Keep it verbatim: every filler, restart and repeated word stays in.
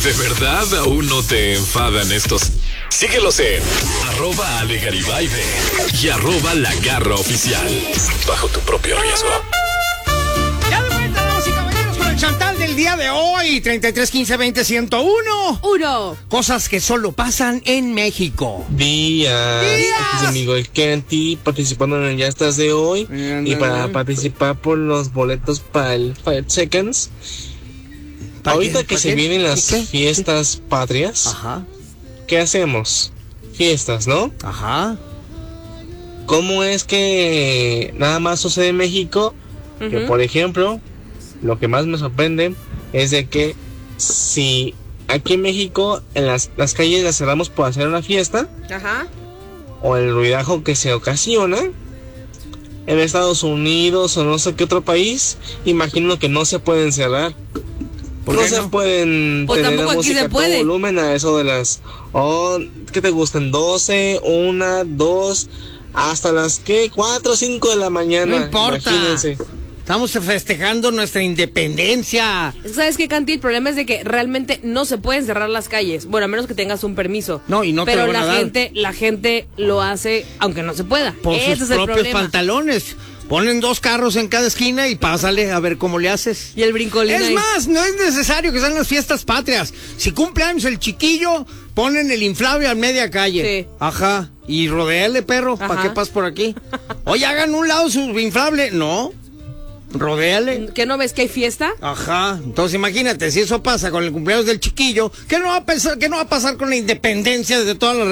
¿De verdad aún no te enfadan estos? Síguelos en arroba Ale Garibay y arroba La Garra Oficial. Bajo tu propio riesgo. Ya de vuelta, damas y caballeros, con el chantal del día de hoy. treinta y tres, quince, veinte, ciento uno. Uno. Cosas que solo pasan en México. Días. Días. Aquí es amigo el Kenty participando en el Ya Estás de hoy. Anda, Y para anda. participar por los boletos para el Five Seconds. ¿Pa Ahorita qué? que ¿Pa se qué? vienen las ¿Qué? fiestas patrias, Ajá, ¿qué hacemos? Fiestas, ¿no? ajá. ¿Cómo es que nada más sucede en México? Que Ujú. por ejemplo, lo que más me sorprende es de que si aquí en México en las, las calles las cerramos por hacer una fiesta Ajá. o el ruidajo que se ocasiona en Estados Unidos o no sé qué otro país, imagino que no se pueden cerrar. ¿Por No qué se no? pueden Pues tener la tampoco aquí música se a todo puede. volumen a eso de las, oh, ¿qué te gustan? doce, una, dos, hasta las que cuatro o cinco de la mañana. No importa. Imagínense. Estamos festejando nuestra independencia. ¿Sabes qué, Canti? El problema es de que realmente no se pueden cerrar las calles. Bueno, a menos que tengas un permiso. No, y no te Pero lo van la a dar. gente, la gente lo hace aunque no se pueda. Por Ese sus es el propios problema. pantalones. Ponen dos carros en cada esquina y pásale a ver cómo le haces. Y el brincolín Es ahí. más, no es necesario que sean las fiestas patrias. Si cumple años el chiquillo, ponen el inflable a media calle. Sí. Ajá. Y rodéale, perro, ¿para Ajá. qué pasas por aquí? Oye, hagan un lado su inflable. No. Rodéale. ¿Que no ves que hay fiesta? Ajá. Entonces imagínate, si eso pasa con el cumpleaños del chiquillo, ¿qué no va a pasar, qué no va a pasar con la independencia de todas las